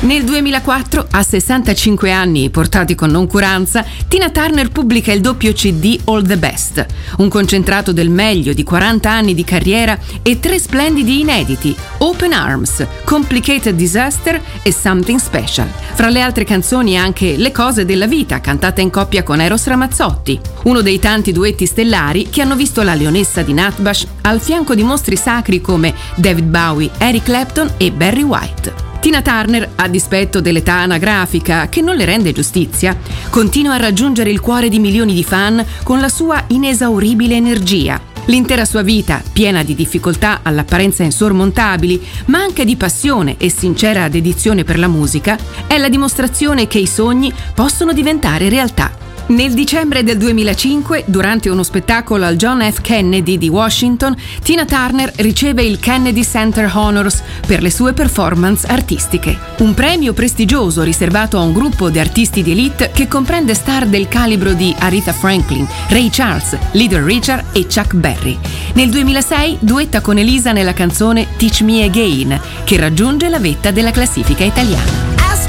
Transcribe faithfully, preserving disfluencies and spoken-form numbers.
Nel duemilaquattro, a sessantacinque anni portati con noncuranza, Tina Turner pubblica il doppio C D All the Best, un concentrato del meglio di quaranta anni di carriera e tre splendidi inediti: Open Arms, Complicated Disaster e Something Special. Fra le altre canzoni anche Le cose della vita, cantata in coppia con Eros Ramazzotti, uno dei tanti duetti stellari che hanno visto la leonessa di Natbash al fianco di mostri sacri come David Bowie, Eric Clapton e Barry White. Tina Turner, a dispetto dell'età anagrafica che non le rende giustizia, continua a raggiungere il cuore di milioni di fan con la sua inesauribile energia. L'intera sua vita, piena di difficoltà all'apparenza insormontabili, ma anche di passione e sincera dedizione per la musica, è la dimostrazione che i sogni possono diventare realtà. Nel dicembre del duemilacinque, durante uno spettacolo al John F. Kennedy di Washington, Tina Turner riceve il Kennedy Center Honors per le sue performance artistiche. Un premio prestigioso riservato a un gruppo di artisti di elite che comprende star del calibro di Aretha Franklin, Ray Charles, Little Richard e Chuck Berry. Nel duemilasei duetta con Elisa nella canzone Teach Me Again, che raggiunge la vetta della classifica italiana.